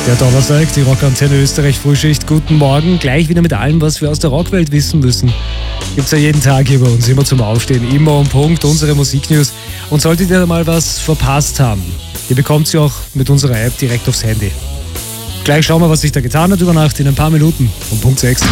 Der Donnerstag, die Rockantenne Österreich Frühschicht. Guten Morgen. Gleich wieder mit allem, was wir aus der Rockwelt wissen müssen. Gibt's ja jeden Tag hier bei uns, immer zum Aufstehen, immer um Punkt, unsere Musiknews. Und solltet ihr mal was verpasst haben, ihr bekommt sie auch mit unserer App direkt aufs Handy. Gleich schauen wir, was sich da getan hat über Nacht in ein paar Minuten um Punkt 6.